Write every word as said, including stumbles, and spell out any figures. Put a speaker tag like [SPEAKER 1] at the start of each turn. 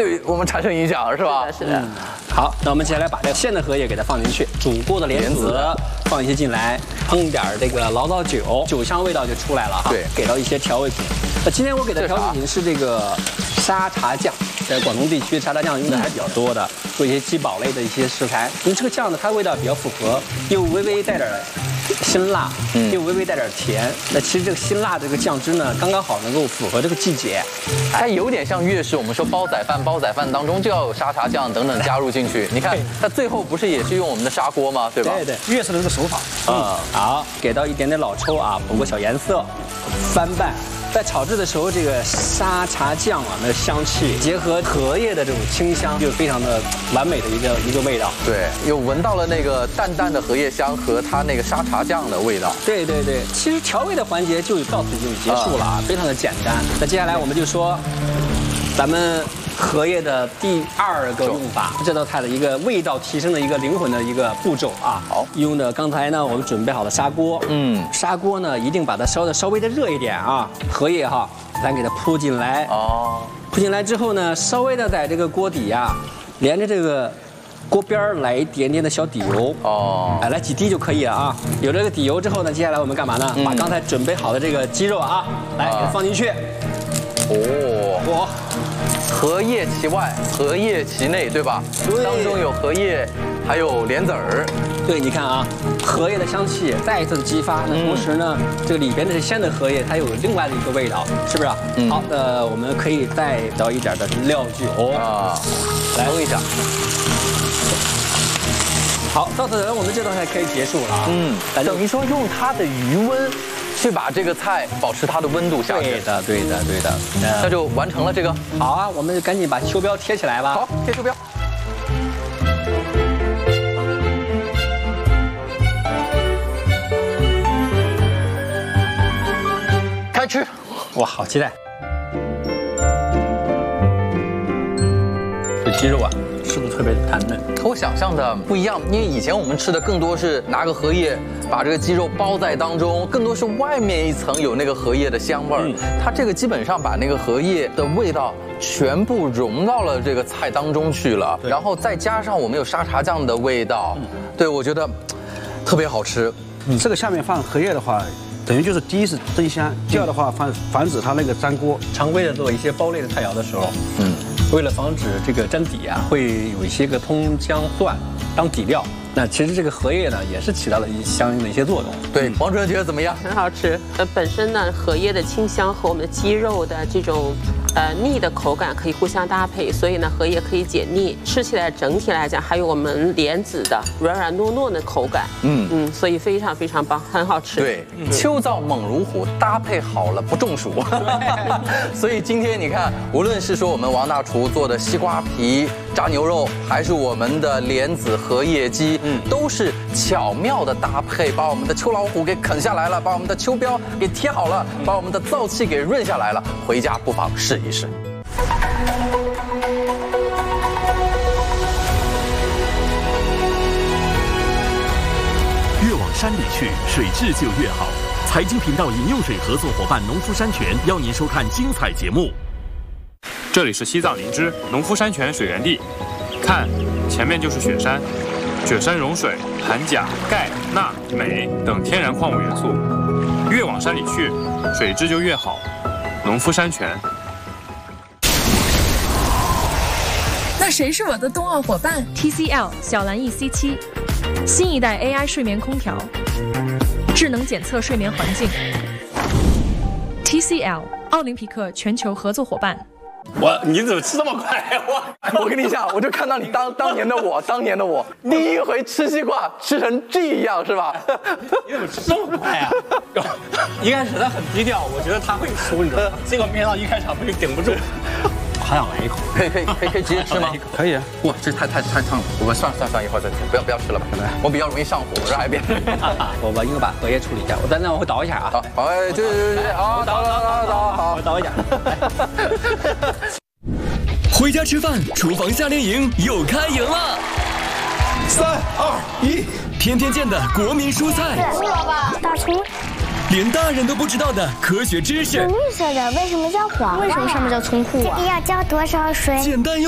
[SPEAKER 1] 对我们产生影响，是吧？
[SPEAKER 2] 是的，是的。
[SPEAKER 3] 嗯、好，那我们接下来把这个鲜的荷叶给它放进去，煮过的莲子放一些进来，烹点这个醪糟酒，酒香味道就出来了哈。
[SPEAKER 1] 对，
[SPEAKER 3] 给到一些调味品。那今天我给的调味品是这个沙茶酱，在广东地区沙茶酱用的还是比较多的，做一些鸡煲类的一些食材。因为这个酱呢，它味道比较复合，又微微带点辛辣，嗯，又微微带点甜。那其实这个辛辣的这个酱汁呢，刚刚好能够符合这个季节。
[SPEAKER 1] 它有点像粤式，我们说煲仔饭，煲仔饭当中就要有沙茶酱等等加入进去。你看，它最后不是也是用我们的砂锅吗？对吧？
[SPEAKER 3] 对对，粤式的这个手法。嗯，好，给到一点点老抽啊，补个小颜色，翻拌。在炒制的时候，这个沙茶酱啊，那个香气结合荷叶的这种清香，就非常的完美的一个一个味道。
[SPEAKER 1] 对，又闻到了那个淡淡的荷叶香和它那个沙茶酱的味道。
[SPEAKER 3] 对对对，其实调味的环节就到此就结束了啊，非常的简单。那接下来我们就说，咱们荷叶的第二个用法，这道菜的一个味道提升的一个灵魂的一个步骤啊。好，用的刚才呢我们准备好了砂锅，嗯，砂锅呢一定把它烧的稍微的热一点啊。荷叶哈，咱给它铺进来，哦，铺进来之后呢，稍微的在这个锅底呀，连着这个锅边来一点点的小底油，哦，哎，来几滴就可以了啊。有这个底油之后呢，接下来我们干嘛呢？把刚才准备好的这个鸡肉啊，来给它放进去。哦，我。
[SPEAKER 1] 荷叶其外，荷叶其内，对吧？对，当中有荷叶，还有莲子儿。
[SPEAKER 3] 对，你看啊，荷叶的香气再一次的激发，那同时呢，这个里边的鲜的荷叶它有另外的一个味道，是不是？嗯。好，呃，我们可以再倒一点的料酒啊，来煨一下。好，到此我们这道菜可以结束了啊。嗯，
[SPEAKER 1] 等于说用它的余温去把这个菜保持它的温度下去。
[SPEAKER 3] 对的，对的，对的。
[SPEAKER 1] 那就完成了这个。
[SPEAKER 3] 好啊，我们赶紧把秋膘贴起来吧。
[SPEAKER 1] 好，贴秋膘。开吃。
[SPEAKER 3] 哇，好期待。这鸡肉啊。是不是特别弹嫩？
[SPEAKER 1] 和我想象的不一样，因为以前我们吃的更多是拿个荷叶把这个鸡肉包在当中，更多是外面一层有那个荷叶的香味儿。嗯、它这个基本上把那个荷叶的味道全部融到了这个菜当中去了，然后再加上我们有沙茶酱的味道，嗯、对我觉得特别好吃。
[SPEAKER 4] 你这个下面放荷叶的话，等于就是第一是增香，第二的话防防止它那个粘锅。
[SPEAKER 3] 常规的做一些包类的菜肴的时候，嗯。为了防止这个粘底啊，会有一些个葱姜蒜当底料。那其实这个荷叶呢，也是起到了一相应的一些作用。
[SPEAKER 1] 对，王主任觉得怎么样？
[SPEAKER 2] 很好吃。呃，本身呢，荷叶的清香和我们的鸡肉的这种呃腻的口感可以互相搭配，所以呢，荷叶可以解腻。吃起来整体来讲，还有我们莲子的软软糯糯的口感。嗯嗯，所以非常非常棒，很好吃。
[SPEAKER 1] 对，秋燥猛如虎，搭配好了不中暑。所以今天你看，无论是说我们王大厨做的西瓜皮炸牛肉，还是我们的莲子荷叶鸡。嗯，都是巧妙的搭配，把我们的秋老虎给啃下来了，把我们的秋膘给贴好了，把我们的燥气给润下来了。回家不妨试一试。
[SPEAKER 5] 越往山里去，水质就越好。财经频道饮用水合作伙伴农夫山泉邀您收看精彩节目。
[SPEAKER 6] 这里是西藏林芝农夫山泉水源地，看，前面就是雪山。雪山融水含钾、钙、钠、镁等天然矿物元素，越往山里去，水质就越好。农夫山泉。
[SPEAKER 7] 那谁是我的冬奥伙伴
[SPEAKER 8] ？T C L 小蓝 E C 七，新一代 A I 睡眠空调，智能检测睡眠环境。T C L 奥林匹克全球合作伙伴。
[SPEAKER 3] 我你怎么吃这么快？
[SPEAKER 1] 我我跟你讲，我就看到你当当年的我，当年的我第一回吃西瓜吃成这样是吧？
[SPEAKER 3] 你怎么吃这么快啊？一开始他很低调，我觉得他会输，你知道吗？结果没想到一开场被顶不住。还想来一口？
[SPEAKER 1] 可以可以可以可以直接吃吗？
[SPEAKER 4] 可以啊。
[SPEAKER 1] 哇，这太太太烫了，我算了算了算了，一会儿再吃，不要不要吃了吧。我比较容易上火，热海边。
[SPEAKER 3] 我我应该把荷叶处理一下，我再让我倒一下啊。
[SPEAKER 1] 好，好，哎，对对对，好，倒倒倒倒，好，
[SPEAKER 3] 我倒一下。
[SPEAKER 5] 回家吃饭，厨房夏令营又开营了。三二一，天天见的国民蔬菜。
[SPEAKER 9] 对，了吧？大葱。
[SPEAKER 5] 连大人都不知道的科学知识。
[SPEAKER 9] 绿色的为什么叫黄？为什么上面叫葱裤啊？这个要浇多少水？
[SPEAKER 5] 简单又